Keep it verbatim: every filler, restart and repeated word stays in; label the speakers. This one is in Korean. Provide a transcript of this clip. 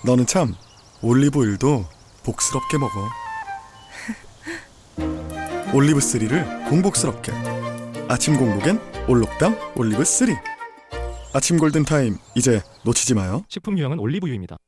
Speaker 1: 너는 참 올리브오일도 복스럽게 먹어. 올리브쓰리를 공복스럽게. 아침 공복엔 올록담 올리브쓰리. 아침 골든타임 이제 놓치지 마요.
Speaker 2: 식품 유형은 올리브유입니다.